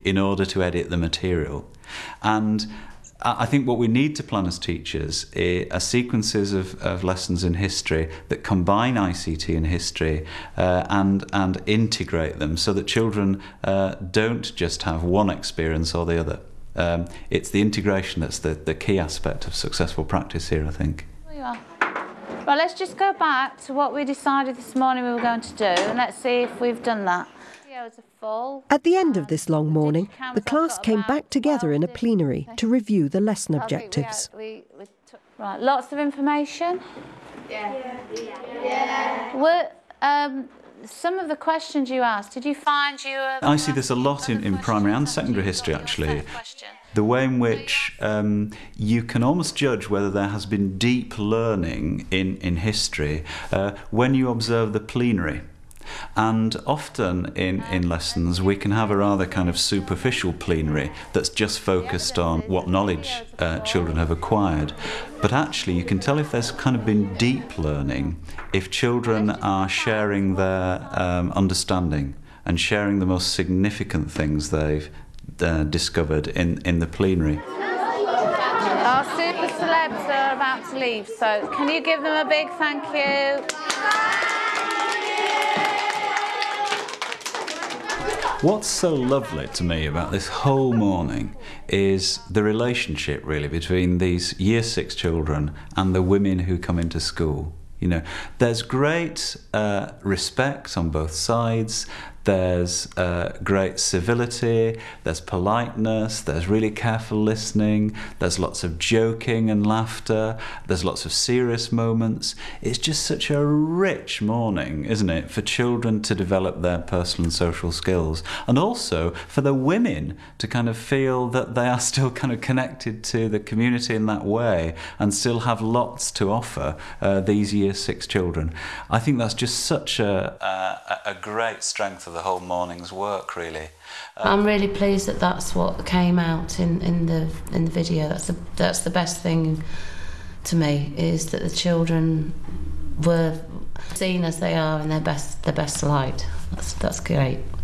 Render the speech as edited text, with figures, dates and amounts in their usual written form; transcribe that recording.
in order to edit the material. And I think what we need to plan as teachers are sequences of lessons in history that combine ICT and history and integrate them so that children don't just have one experience or the other. It's the integration that's the key aspect of successful practice here, I think. There you are. Right, let's just go back to what we decided this morning we were going to do, and let's see if we've done that. At the end of this long morning, the class came back together in a plenary to review the lesson objectives. Right, lots of information? Yeah. Some of the questions you asked, did you find you were... I see this a lot in primary and secondary history, actually. The way in which you can almost judge whether there has been deep learning in history when you observe the plenary. And often in lessons we can have a rather kind of superficial plenary that's just focused on what knowledge children have acquired. But actually you can tell if there's kind of been deep learning if children are sharing their understanding and sharing the most significant things they've discovered in the plenary. Our super celebs are about to leave, so can you give them a big thank you? What's so lovely to me about this whole morning is the relationship really between these Year 6 children and the women who come into school. You know, there's great respect on both sides. There's great civility, there's politeness, there's really careful listening, there's lots of joking and laughter, there's lots of serious moments. It's just such a rich morning, isn't it, for children to develop their personal and social skills, and also for the women to kind of feel that they are still kind of connected to the community in that way and still have lots to offer these Year 6 children. I think that's just such a great strength of the whole morning's work, really. I'm really pleased that that's what came out in the video. That's the best thing to me, is that the children were seen as they are in their best light. That's great.